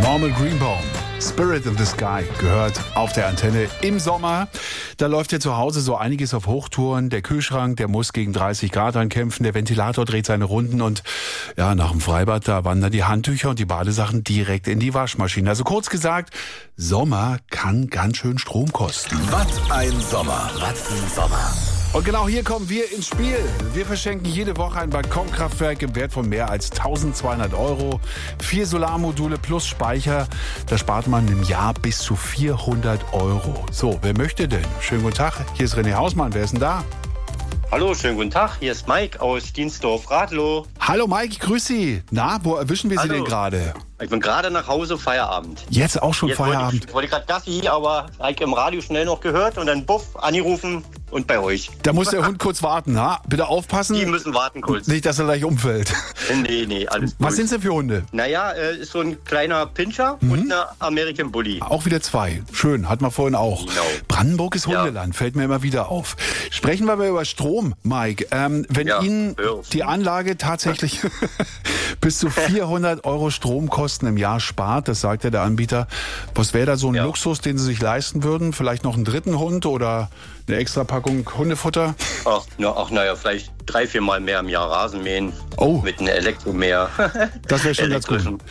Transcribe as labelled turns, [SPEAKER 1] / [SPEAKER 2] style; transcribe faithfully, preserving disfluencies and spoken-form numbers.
[SPEAKER 1] Norman Greenbaum, Spirit in the Sky, gehört auf der Antenne im Sommer. Da läuft ja zu Hause so einiges auf Hochtouren. Der Kühlschrank, der muss gegen dreißig Grad ankämpfen. Der Ventilator dreht seine Runden und ja, nach dem Freibad, da wandern die Handtücher und die Badesachen direkt in die Waschmaschine. Also kurz gesagt, Sommer kann ganz schön Strom kosten.
[SPEAKER 2] Was ein Sommer, was ein Sommer.
[SPEAKER 1] Und genau hier kommen wir ins Spiel. Wir verschenken jede Woche ein Balkonkraftwerk im Wert von mehr als tausendzweihundert Euro. Vier Solarmodule plus Speicher. Da spart man im Jahr bis zu vierhundert Euro. So, wer möchte denn? Schönen guten Tag. Hier ist René Hausmann. Wer ist denn da?
[SPEAKER 3] Hallo, schönen guten Tag. Hier ist Mike aus Dienstdorf-Radloh.
[SPEAKER 1] Hallo Mike, grüß Sie. Na, wo erwischen wir Sie
[SPEAKER 3] Hallo.
[SPEAKER 1] denn gerade?
[SPEAKER 3] Ich bin gerade nach Hause, Feierabend.
[SPEAKER 1] Jetzt auch schon
[SPEAKER 3] Jetzt
[SPEAKER 1] Feierabend?
[SPEAKER 3] Wollte ich wollte gerade Gassi, aber habe ich im Radio schnell noch gehört und dann buff, angerufen und bei euch.
[SPEAKER 1] Da muss der Hund kurz warten, ha? Bitte aufpassen.
[SPEAKER 3] Die müssen warten kurz.
[SPEAKER 1] Nicht, dass er gleich umfällt.
[SPEAKER 3] Nee, nee, alles
[SPEAKER 1] Was
[SPEAKER 3] gut.
[SPEAKER 1] sind denn für Hunde?
[SPEAKER 3] Naja, äh, ist so ein kleiner Pinscher
[SPEAKER 1] Mhm.
[SPEAKER 3] und eine American Bully.
[SPEAKER 1] Auch wieder zwei. Schön, hat man vorhin auch.
[SPEAKER 3] Genau.
[SPEAKER 1] Brandenburg ist
[SPEAKER 3] Ja.
[SPEAKER 1] Hundeland, fällt mir immer wieder auf. Sprechen wir mal über Strom, Mike. Ähm, wenn
[SPEAKER 3] Ja,
[SPEAKER 1] Ihnen
[SPEAKER 3] hör auf.
[SPEAKER 1] die Anlage tatsächlich bis zu vierhundert Euro Stromkosten im Jahr spart, das sagt ja der Anbieter, was wäre da so ein
[SPEAKER 3] Ja.
[SPEAKER 1] Luxus, den Sie sich leisten würden? Vielleicht noch einen dritten Hund oder eine extra Packung Hundefutter?
[SPEAKER 3] Ach, na, ach naja, vielleicht drei, vier Mal mehr im Jahr Rasen mähen.
[SPEAKER 1] Oh.
[SPEAKER 3] Mit einem Elektromäher.
[SPEAKER 1] Das wäre schon ganz gut.
[SPEAKER 3] Elektrischen.